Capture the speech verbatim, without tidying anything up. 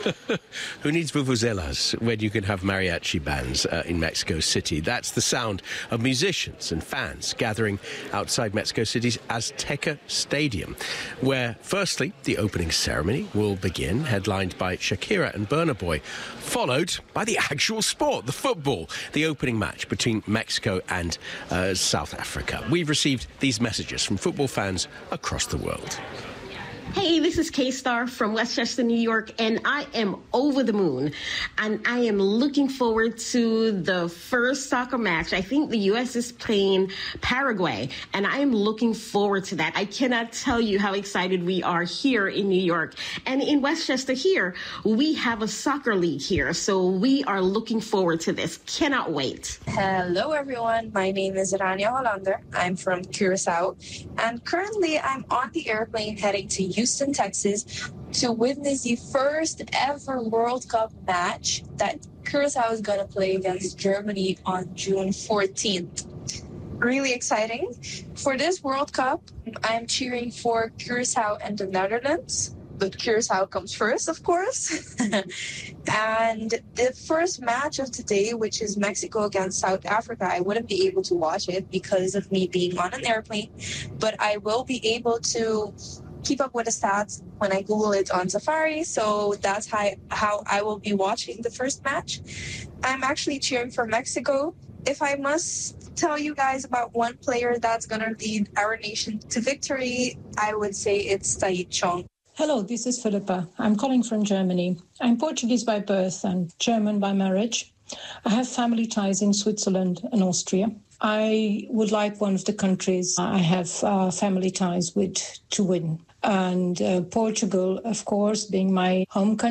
Who needs vuvuzelas when you can have mariachi bands uh, in Mexico City? That's the sound of musicians and fans gathering outside Mexico City's Azteca Stadium, where, firstly, the opening ceremony will begin, headlined by Shakira and Burna Boy, followed by the actual sport, the football, the opening match between Mexico and uh, South Africa. We've received these messages from football fans across the world. Hey, this is K-Star from Westchester, New York, and I am over the moon. And I am looking forward to the first soccer match. I think the U S is playing Paraguay, and I am looking forward to that. I cannot tell you how excited we are here in New York. And in Westchester here, we have a soccer league here, so we are looking forward to this. Cannot wait. Hello, everyone. My name is Rania Hollander. I'm from Curacao, and currently I'm on the airplane heading to Houston, Texas, to witness the first ever World Cup match that Curacao is going to play against Germany on June fourteenth. Really exciting. For this World Cup, I'm cheering for Curacao and the Netherlands, but Curacao comes first, of course. And the first match of today, which is Mexico against South Africa, I wouldn't be able to watch it because of me being on an airplane, but I will be able to keep up with the stats when I Google it on Safari. So that's how, how I will be watching the first match. I'm actually cheering for Mexico. If I must tell you guys about one player that's going to lead our nation to victory, I would say it's Tahith Chong. Hello, this is Philippa. I'm calling from Germany. I'm Portuguese by birth and German by marriage. I have family ties in Switzerland and Austria. I would like one of the countries I have uh, family ties with to win. And uh, Portugal, of course, being my home country.